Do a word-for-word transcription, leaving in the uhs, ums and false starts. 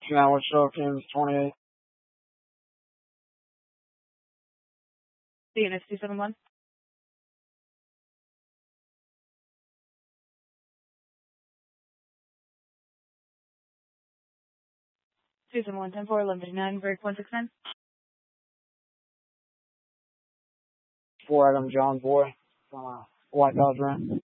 Sandwich Showcase twenty-eight. D N S two seven one. two seven one ten four eleven fifty-nine, break one six nine. Four Adam John Boy from uh, White Dodge Rent.